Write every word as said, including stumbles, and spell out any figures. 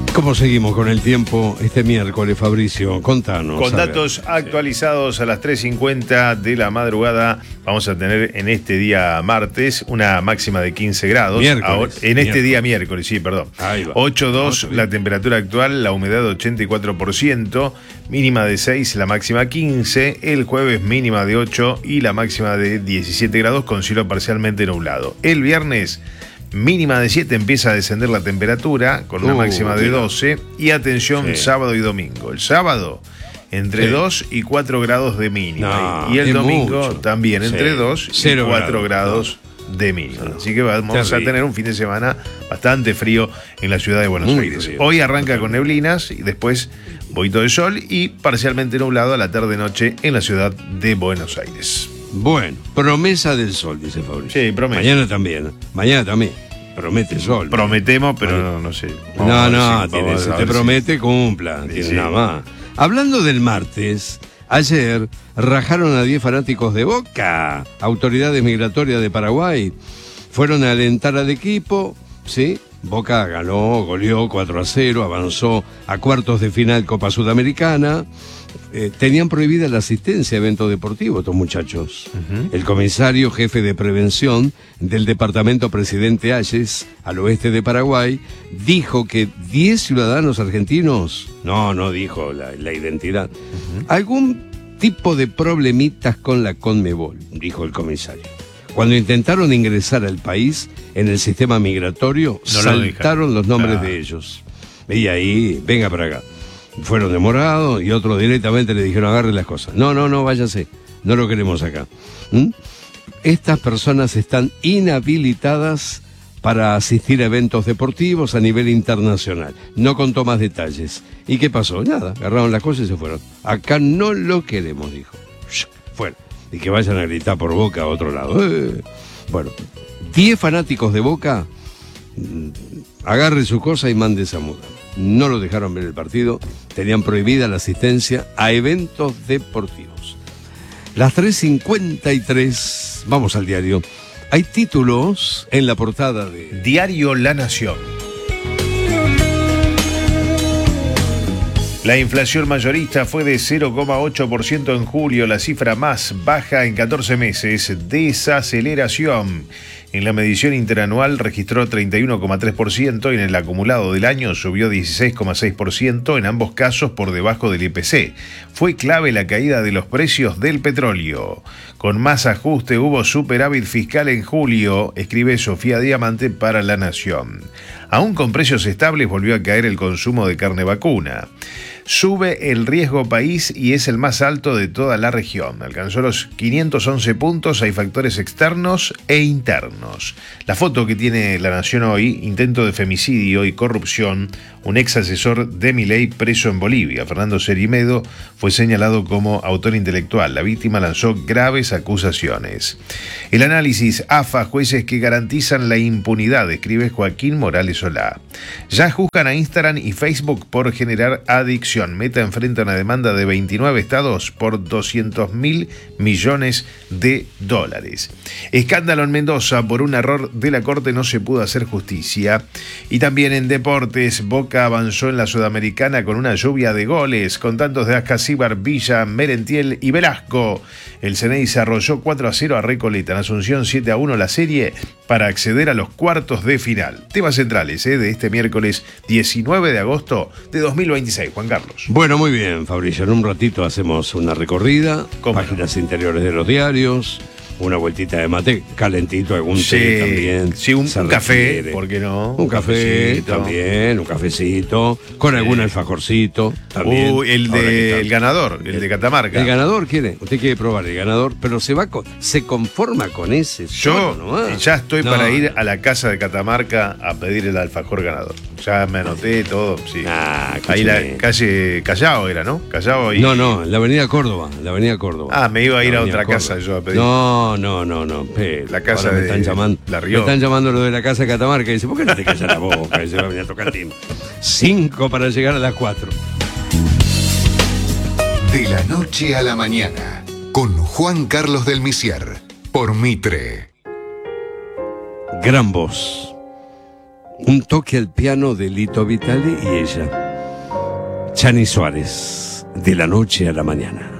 ¿Cómo seguimos con el tiempo este miércoles, Fabricio? Contanos. Con datos ver. actualizados a las tres cincuenta de la madrugada, vamos a tener en este día martes una máxima de quince grados. Miércoles. Ahora, en miércoles. este día miércoles, sí, perdón. ocho dos no, la temperatura actual, la humedad ochenta y cuatro por ciento, mínima de seis, la máxima quince. El jueves mínima de ocho y la máxima de diecisiete grados con cielo parcialmente nublado. El viernes mínima de siete, empieza a descender la temperatura con una uh, máxima de mira. doce. Y atención, Sí. sábado y domingo. El sábado entre Sí. dos y cuatro grados de mínima. No, y el es domingo mucho. también entre Sí. dos y Cero cuatro grados. grados de mínima. No. Así que vamos Terrible. a tener un fin de semana bastante frío en la ciudad de Buenos Muy Aires. frío. Hoy arranca con neblinas y después boito de sol y parcialmente nublado a la tarde-noche en la ciudad de Buenos Aires. Bueno, promesa del sol, dice Fabricio. Sí, promesa. Mañana también. Mañana también. Promete sol. Prometemos, pero no, no sé. Vamos No, a ver no, si- tiene, vamos si a te ver si- promete, cumpla. Sí, Tiene sí. nada más. Hablando del martes, ayer rajaron a diez fanáticos de Boca. Autoridades migratorias de Paraguay fueron a alentar al equipo, ¿sí? Boca ganó, goleó cuatro a cero, avanzó a cuartos de final Copa Sudamericana. Eh, tenían prohibida la asistencia a eventos deportivos estos muchachos. Uh-huh. El comisario jefe de prevención del departamento Presidente Hayes, al oeste de Paraguay, dijo que diez ciudadanos argentinos, no, no dijo la, la identidad, uh-huh. algún tipo de problemitas con la Conmebol, dijo el comisario. Cuando intentaron ingresar al país en el sistema migratorio, no saltaron los nombres ah. de ellos. Y ahí, venga para acá. Fueron demorados y otros directamente le dijeron agarre las cosas. No, no, no, váyase, no lo queremos acá. ¿Mm? Estas personas están inhabilitadas para asistir a eventos deportivos a nivel internacional. No contó más detalles. ¿Y qué pasó? Nada, agarraron las cosas y se fueron. Acá no lo queremos, dijo. Fuera. Y que vayan a gritar por Boca a otro lado. Eh. Bueno, diez fanáticos de Boca, agarre su cosa y mande esa muda. No lo dejaron ver el partido, tenían prohibida la asistencia a eventos deportivos. Las tres cincuenta y tres, vamos al diario. Hay títulos en la portada de Diario La Nación. La inflación mayorista fue de cero coma ocho por ciento en julio, la cifra más baja en catorce meses. Desaceleración. En la medición interanual registró treinta y uno coma tres por ciento y en el acumulado del año subió dieciséis coma seis por ciento, en ambos casos por debajo del I P C. Fue clave la caída de los precios del petróleo. Con más ajuste hubo superávit fiscal en julio, escribe Sofía Diamante para La Nación. Aún con precios estables volvió a caer el consumo de carne vacuna. Sube el riesgo país y es el más alto de toda la región. Alcanzó los quinientos once puntos, hay factores externos e internos. La foto que tiene La Nación hoy, intento de femicidio y corrupción, un ex asesor de Milei preso en Bolivia. Fernando Cerimedo fue señalado como autor intelectual. La víctima lanzó graves acusaciones. El análisis AFA, jueces que garantizan la impunidad, escribe Joaquín Morales Solá. Ya juzgan a Instagram y Facebook por generar adicción. Meta enfrenta una demanda de veintinueve estados por doscientos mil millones de dólares. Escándalo en Mendoza, por un error de la Corte no se pudo hacer justicia. Y también en deportes, Boca avanzó en la Sudamericana con una lluvia de goles, con tantos de Ascasíbar, Villa, Merentiel y Velasco. El Ceney se arrolló cuatro a cero a Recoleta, en Asunción siete a uno la serie para acceder a los cuartos de final. Temas centrales ¿eh? de este miércoles diecinueve de agosto de dos mil veintiséis, Juan Carlos. Bueno, muy bien, Fabricio. En un ratito hacemos una recorrida, páginas no? interiores de los diarios, una vueltita de mate, calentito, algún sí, té también. Sí, un, un café, ¿por qué no? Un, un café también, un cafecito, con sí. algún alfajorcito también. Uh, el de el ganador, el, el de Catamarca. El ganador quiere, usted quiere probar el ganador, pero se va con, se conforma con ese. Yo nomás. Ya estoy no, para ir a la casa de Catamarca a pedir el alfajor ganador. Ya me anoté todo, sí. Ah, ahí la calle Callao era, ¿no? Callao y... No, no, en la avenida Córdoba, en la avenida Córdoba. Ah, me iba a ir a otra Córdoba. casa yo a pedir. No, no, no, no. La casa me de están llamando, La me están llamando lo de la casa de Catamarca y dice, ¿por qué no te callas la boca? Y se va a venir a tocar el timbre. Cinco para llegar a las cuatro. De la noche a la mañana, con Juan Carlos del Misier, por Mitre. Gran voz. Un toque al piano de Lito Vitale y ella. Chani Suárez, de la noche a la mañana.